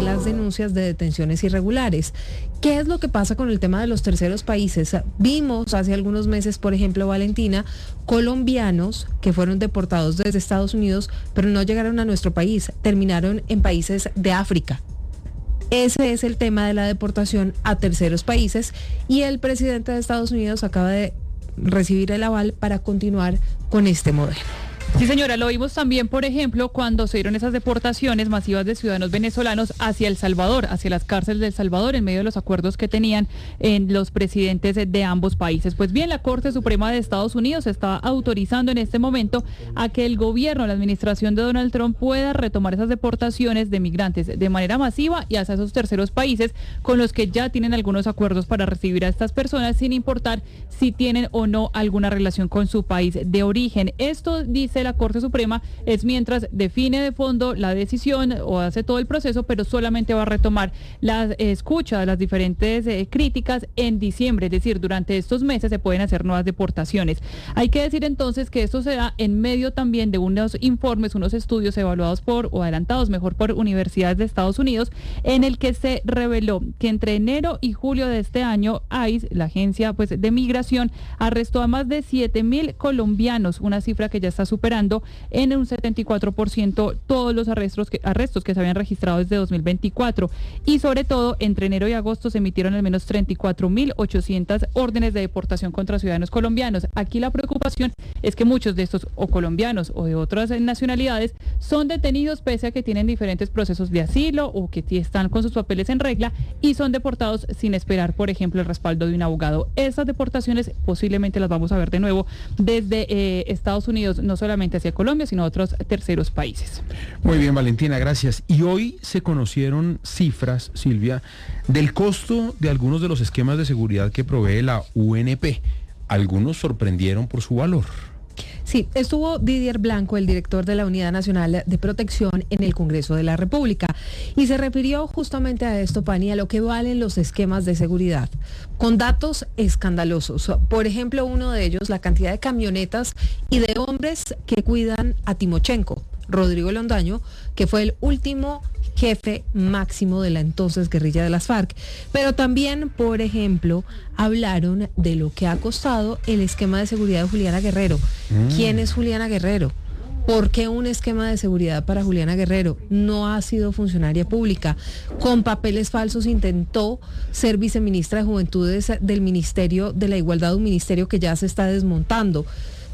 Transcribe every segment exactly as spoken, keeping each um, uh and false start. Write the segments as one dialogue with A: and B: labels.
A: las denuncias de detenciones irregulares. ¿Qué es lo que pasa con el tema de los terceros países? Vimos hace algunos meses, por ejemplo, Valentina, colombianos que fueron deportados desde Estados Unidos, pero no llegaron a nuestro país, terminaron en países de África. Ese es el tema de la deportación a terceros países y el presidente de Estados Unidos acaba de recibir el aval para continuar con este modelo.
B: Sí, señora, lo vimos también, por ejemplo, cuando se dieron esas deportaciones masivas de ciudadanos venezolanos hacia El Salvador, hacia las cárceles de El Salvador, en medio de los acuerdos que tenían en los presidentes de ambos países. Pues bien, la Corte Suprema de Estados Unidos está autorizando en este momento a que el gobierno, la administración de Donald Trump, pueda retomar esas deportaciones de migrantes de manera masiva y hacia esos terceros países con los que ya tienen algunos acuerdos para recibir a estas personas, sin importar si tienen o no alguna relación con su país de origen. Esto, dice la Corte Suprema, es mientras define de fondo la decisión o hace todo el proceso, pero solamente va a retomar la eh, escucha de las diferentes eh, críticas en diciembre, es decir, durante estos meses se pueden hacer nuevas deportaciones. Hay que decir entonces que esto se da en medio también de unos informes, unos estudios evaluados por, o adelantados mejor, por universidades de Estados Unidos, en el que se reveló que entre enero y julio de este año, ICE, la agencia pues de migración, arrestó a más de siete mil colombianos, una cifra que ya está superando en un setenta y cuatro por ciento todos los arrestos que, arrestos que se habían registrado desde dos mil veinticuatro. Y sobre todo, entre enero y agosto se emitieron al menos treinta y cuatro mil ochocientas órdenes de deportación contra ciudadanos colombianos. Aquí la preocupación es que muchos de estos, o colombianos o de otras nacionalidades, son detenidos pese a que tienen diferentes procesos de asilo o que están con sus papeles en regla y son deportados sin esperar, por ejemplo, el respaldo de un abogado. Estas deportaciones posiblemente las vamos a ver de nuevo desde eh, Estados Unidos, no solamente hacia Colombia, sino a otros terceros países.
C: Muy bien, Valentina, gracias. Y hoy se conocieron cifras, Silvia, del costo de algunos de los esquemas de seguridad que provee la U N P. Algunos sorprendieron por su valor.
A: Sí, estuvo Didier Blanco, el director de la Unidad Nacional de Protección, en el Congreso de la República, y se refirió justamente a esto, Pani, a lo que valen los esquemas de seguridad, con datos escandalosos. Por ejemplo, uno de ellos, la cantidad de camionetas y de hombres que cuidan a Timochenko, Rodrigo Londaño, que fue el último jefe máximo de la entonces guerrilla de las FARC. Pero también, por ejemplo, hablaron de lo que ha costado el esquema de seguridad de Juliana Guerrero. Mm. ¿Quién es Juliana Guerrero? ¿Por qué un esquema de seguridad para Juliana Guerrero? No ha sido funcionaria pública. Con papeles falsos intentó ser viceministra de Juventudes del Ministerio de la Igualdad, un ministerio que ya se está desmontando.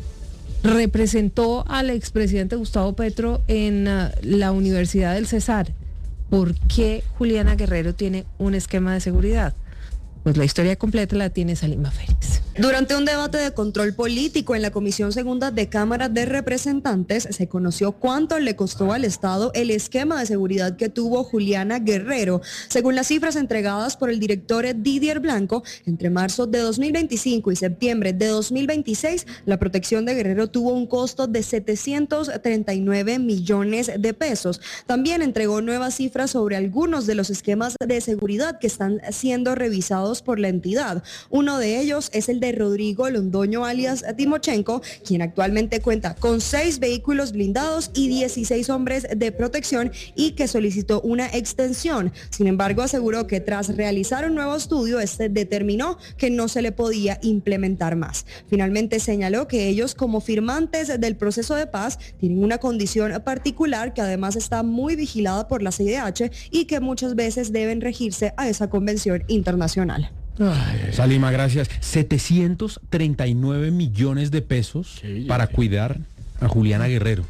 A: Representó al expresidente Gustavo Petro en uh, la Universidad del Cesar. ¿Por qué Juliana Guerrero tiene un esquema de seguridad? Pues la historia completa la tiene Salima Félix.
D: Durante un debate de control político en la Comisión Segunda de Cámara de Representantes, se conoció cuánto le costó al Estado el esquema de seguridad que tuvo Juliana Guerrero. Según las cifras entregadas por el director Didier Blanco, entre marzo de dos mil veinticinco y septiembre de dos mil veintiséis, la protección de Guerrero tuvo un costo de setecientos treinta y nueve millones de pesos. También entregó nuevas cifras sobre algunos de los esquemas de seguridad que están siendo revisados por la entidad. Uno de ellos es el de Rodrigo Londoño alias Timochenko, quien actualmente cuenta con seis vehículos blindados y dieciséis hombres de protección y que solicitó una extensión. Sin embargo, aseguró que tras realizar un nuevo estudio, este determinó que no se le podía implementar más. Finalmente señaló que ellos, como firmantes del proceso de paz, tienen una condición particular que además está muy vigilada por la C I D H y que muchas veces deben regirse a esa convención internacional.
C: Ay, Salima, gracias. setecientos treinta y nueve millones de pesos sí, para sí. cuidar a Juliana Guerrero.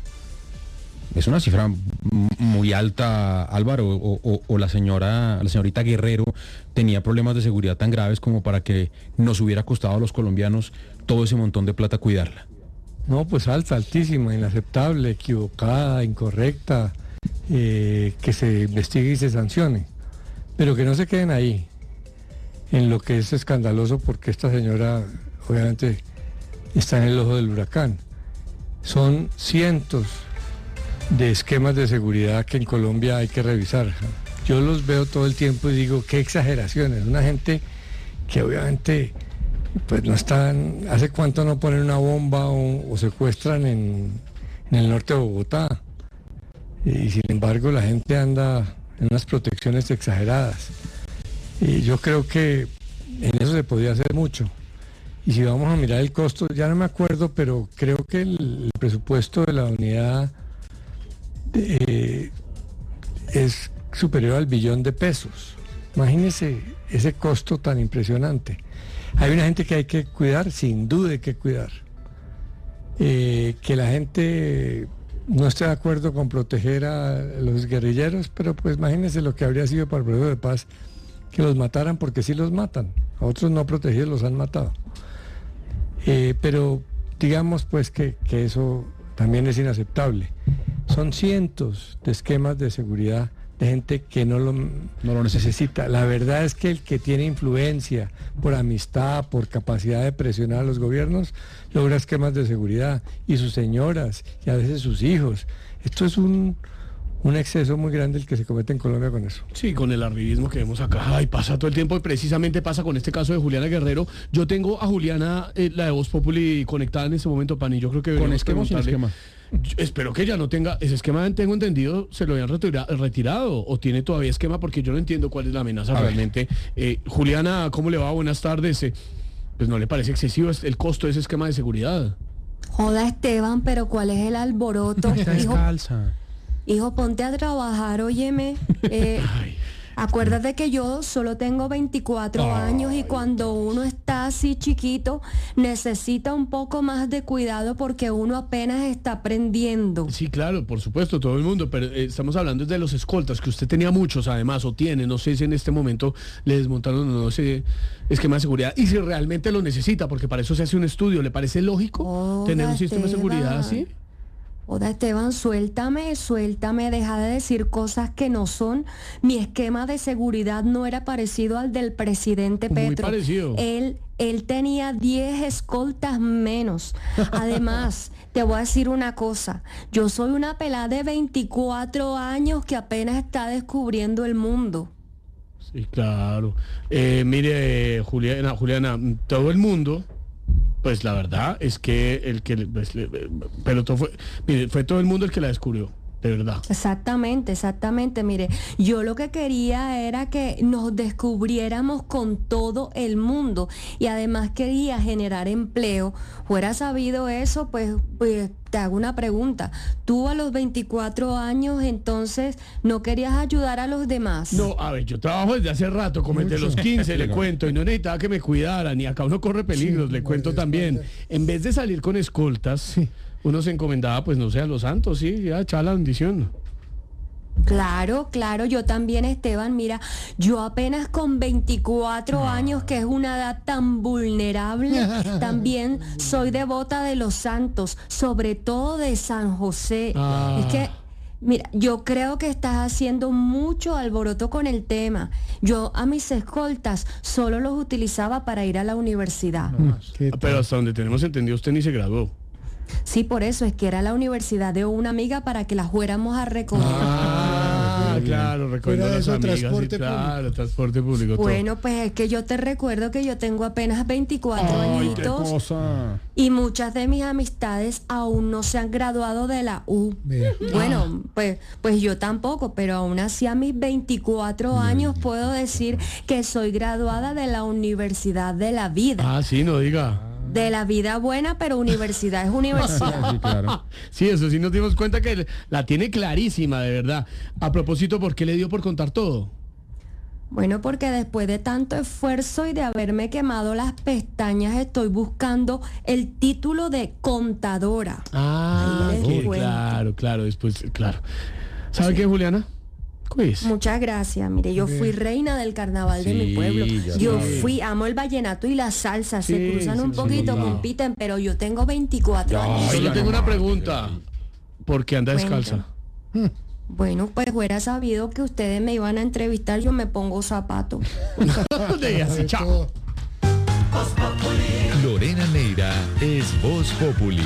C: Es una cifra muy alta, Álvaro, o, o, o la señora, la señorita Guerrero tenía problemas de seguridad tan graves como para que nos hubiera costado a los colombianos todo ese montón de plata cuidarla.
E: No, pues alta, altísima, inaceptable, equivocada, incorrecta, eh, que se investigue y se sancione, pero que no se queden ahí, en lo que es escandaloso, porque esta señora obviamente está en el ojo del huracán. Son cientos de esquemas de seguridad que en Colombia hay que revisar. Yo los veo todo el tiempo y digo, qué exageraciones. Una gente que obviamente pues no están, hace cuánto no ponen una bomba o, o secuestran en, en el norte de Bogotá. Y sin embargo la gente anda en unas protecciones exageradas. Y yo creo que en eso se podría hacer mucho. Y si vamos a mirar el costo, ya no me acuerdo, pero creo que el, el presupuesto de la unidad eh, es superior al billón de pesos. Imagínense ese costo tan impresionante. Hay una gente que hay que cuidar, sin duda hay que cuidar. Eh, que la gente no esté de acuerdo con proteger a los guerrilleros, pero pues imagínense lo que habría sido para el proceso de paz, que los mataran porque sí los matan. A otros no protegidos los han matado. Eh, pero digamos pues que, que eso también es inaceptable. Son cientos de esquemas de seguridad de gente que no lo, no lo necesita. La verdad es que el que tiene influencia por amistad, por capacidad de presionar a los gobiernos, logra esquemas de seguridad, y sus señoras, y a veces sus hijos. Esto es un, un exceso muy grande el que se comete en Colombia con eso.
F: Sí, con el arribismo que vemos acá. Ay, pasa todo el tiempo, y precisamente pasa con este caso de Juliana Guerrero. Yo tengo a Juliana, eh, la de Voz Populi, conectada en este momento, Pani. Yo creo que
C: ¿Con esquema o sin esquema?
F: Yo espero que ya no tenga ese esquema, tengo entendido, se lo habían retira, retirado, o tiene todavía esquema, porque yo no entiendo cuál es la amenaza a realmente. Eh, Juliana, ¿cómo le va? Buenas tardes. Eh, pues no le parece excesivo el costo de ese esquema de seguridad.
G: Joda, Esteban, pero ¿cuál es el alboroto?
C: Está
G: hijo,
C: descalza.
G: hijo, ponte a trabajar, óyeme. Eh, acuérdate que yo solo tengo veinticuatro
F: Oh.
G: años, y cuando uno está así chiquito, necesita un poco más de cuidado porque uno apenas está aprendiendo.
F: Sí, claro, por supuesto, todo el mundo, pero eh, estamos hablando de los escoltas, que usted tenía muchos además, o tiene, no sé si en este momento le desmontaron o no ese esquema de seguridad, y si realmente lo necesita, porque para eso se hace un estudio. ¿Le parece lógico
G: Oiga,
F: tener un sistema de seguridad así?
G: Joda, Esteban, suéltame, suéltame, deja de decir cosas que no son. Mi esquema de seguridad no era parecido al del presidente
F: Muy
G: Petro.
F: parecido.
G: Él, él tenía diez escoltas menos. Además, te voy a decir una cosa. Yo soy una pelada de veinticuatro años que apenas está descubriendo el mundo.
F: Sí, claro. Eh, mire, Juliana, Juliana, todo el mundo, pues la verdad es que el que, pues, le- pero todo fue, mire, fue todo el mundo el que la descubrió, de verdad.
G: Exactamente, exactamente. Mire, yo lo que quería era que nos descubriéramos con todo el mundo, y además quería generar empleo. Fuera sabido eso, pues, pues te hago una pregunta. Tú a los veinticuatro años, entonces, ¿no querías ayudar a los demás?
F: No, a ver, yo trabajo desde hace rato, como desde los quince, le cuento, y no necesitaba que me cuidaran, y acá uno corre peligros, le cuento también. En vez de salir con escoltas, uno se encomendaba, pues no sé, a los santos, sí, ya, echaba la bendición.
G: Claro, claro, yo también, Esteban. Mira, yo apenas con veinticuatro años, que es una edad tan vulnerable, también soy devota de los santos, sobre todo de San José.
F: Ah.
G: Es que, mira, yo creo que estás haciendo mucho alboroto con el tema. Yo a mis escoltas solo los utilizaba para ir a la universidad.
F: Ah, pero hasta donde tenemos entendido, usted ni se graduó.
G: Sí, por eso es que era la universidad de una amiga para que la fuéramos a recoger.
F: Ah, claro, recuerdo
H: Fuera de
F: las
H: eso,
F: amigas, sí,
H: transporte
F: claro, transporte público. todo.
G: Bueno, pues es que yo te recuerdo que yo tengo apenas veinticuatro
C: Ay, qué
G: añitos,
C: cosa.
G: y muchas de mis amistades aún no se han graduado de la U.
H: Vea.
G: Bueno, pues, pues yo tampoco, pero aún así a mis veinticuatro años puedo decir que soy graduada de la Universidad de la Vida.
F: Ah, sí, no diga.
G: De la vida buena, pero universidad es universidad.
C: Sí, claro.
F: Sí, eso sí nos dimos cuenta que la tiene clarísima, de verdad. A propósito, ¿por qué le dio por contar todo?
G: Bueno, porque después de tanto esfuerzo y de haberme quemado las pestañas, estoy buscando el título de contadora.
F: Ah,
G: Ahí les
F: que-
G: cuento.
F: claro, claro, después, claro. ¿Sabe qué, Juliana? Pues.
G: Muchas gracias. Mire, yo fui reina del carnaval de mi
C: Sí,
G: pueblo.
C: ya
G: Yo
F: sé.
G: fui, amo el vallenato y la salsa.
F: Sí,
G: Se cruzan
F: sí,
G: un
F: sí,
G: poquito,
F: sí.
G: compiten, pero yo tengo veinticuatro
C: Ya,
G: años.
F: Yo le
C: Oiga,
F: tengo
C: no,
F: una
C: no,
F: pregunta. ¿Por qué anda
G: Cuenta.
F: descalza?
G: Bueno, pues fuera sabido que ustedes me iban a entrevistar, yo me pongo zapatos.
F: De así, chao.
I: Lorena Neira es Voz Populi.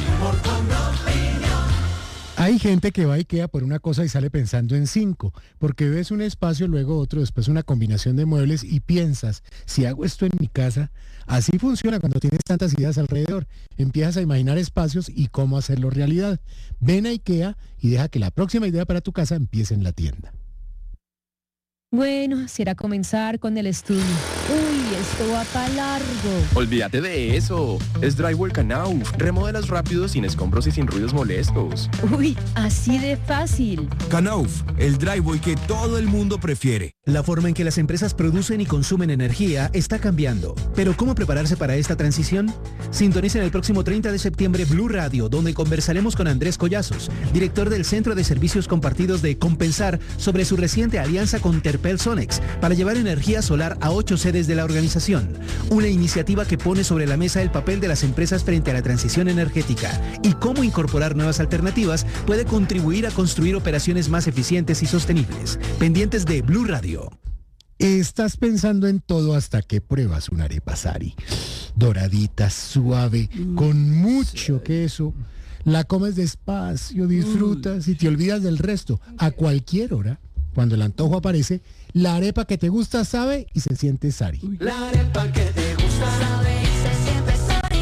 H: Hay gente que va a IKEA por una cosa y sale pensando en cinco, porque ves un espacio, luego otro, después una combinación de muebles y piensas, si hago esto en mi casa, así funciona cuando tienes tantas ideas alrededor. Empiezas a imaginar espacios y cómo hacerlo realidad. Ven a IKEA y deja que la próxima idea para tu casa empiece en la tienda.
A: Bueno, si era comenzar con el estudio. Uy, esto va para largo.
J: Olvídate de eso. Es Drywall Knauf. Remodelas rápido, sin escombros y sin ruidos molestos.
A: Uy, así de fácil.
K: Knauf, el drywall que todo el mundo prefiere.
L: La forma en que las empresas producen y consumen energía está cambiando. Pero ¿cómo prepararse para esta transición? Sintonicen el próximo treinta de septiembre Blue Radio, donde conversaremos con Andrés Collazos, director del Centro de Servicios Compartidos de Compensar, sobre su reciente alianza con Terpel Sonex para llevar energía solar a ocho sedes de la organización. Una iniciativa que pone sobre la mesa el papel de las empresas frente a la transición energética y cómo incorporar nuevas alternativas puede contribuir a construir operaciones más eficientes y sostenibles. Pendientes de Blue Radio.
H: Estás pensando en todo hasta que pruebas una arepa Sari. Doradita, suave, con mucho queso. La comes despacio, disfrutas y te olvidas del resto. A cualquier hora, cuando el antojo aparece, la arepa que te gusta sabe y se siente Sari.
M: La arepa que te gusta sabe y se siente Sari.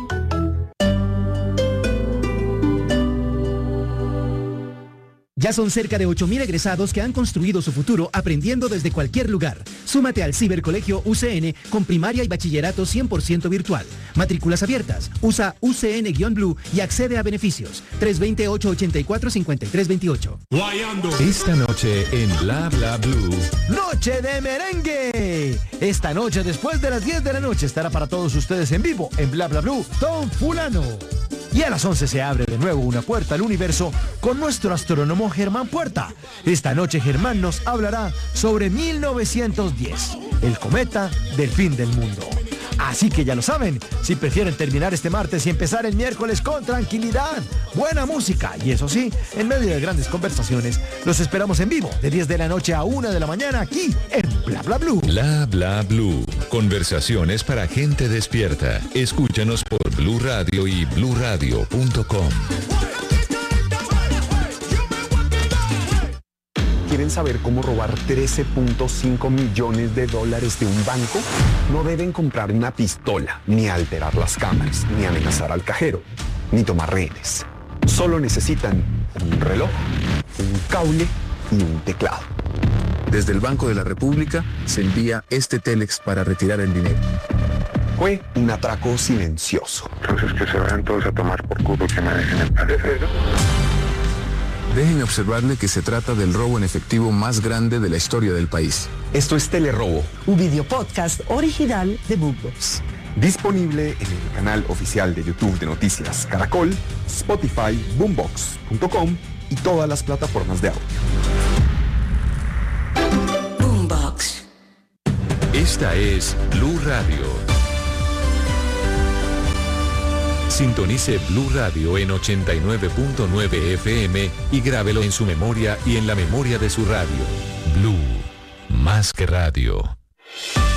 L: Ya son cerca de ocho mil egresados que han construido su futuro aprendiendo desde cualquier lugar. Súmate al Cibercolegio U C N con primaria y bachillerato cien por ciento virtual. Matrículas abiertas. Usa U C N-Blue y accede a beneficios. tres dos cero, ocho ocho cuatro, cinco tres dos ocho.
I: Esta noche en Bla Bla Blue.
N: Noche de merengue. Esta noche después de las diez de la noche estará para todos ustedes en vivo en Bla Bla Blue Don Fulano. Y a las once se abre de nuevo una puerta al universo con nuestro astrónomo Germán Puerta. Esta noche Germán nos hablará sobre mil novecientos diez, el cometa del fin del mundo. Así que ya lo saben, si prefieren terminar este martes y empezar el miércoles con tranquilidad, buena música y eso sí, en medio de grandes conversaciones, los esperamos en vivo de diez de la noche a una de la mañana aquí en Bla Bla Blue.
I: Bla Bla Blue. Conversaciones para gente despierta. Escúchanos por Blue Radio y blue radio punto com.
O: ¿Quieren saber cómo robar trece punto cinco millones de dólares de un banco? No deben comprar una pistola, ni alterar las cámaras, ni amenazar al cajero, ni tomar rehenes. Solo necesitan un reloj, un cable y un teclado.
P: Desde el Banco de la República se envía este Telex para retirar el dinero.
O: Fue un atraco silencioso.
Q: Entonces que se vayan todos a tomar por culo, que me dejen en paz.
P: Déjenme observarle que se trata del robo en efectivo más grande de la historia del país.
O: Esto es Telerobo,
R: un video podcast original de Boombox.
O: Disponible en el canal oficial de YouTube de Noticias Caracol, Spotify, boombox punto com y todas las plataformas de audio.
I: Boombox. Esta es Blue Radio. Sintonice Blue Radio en ochenta y nueve punto nueve F M y grábelo en su memoria y en la memoria de su radio. Blue, más que radio.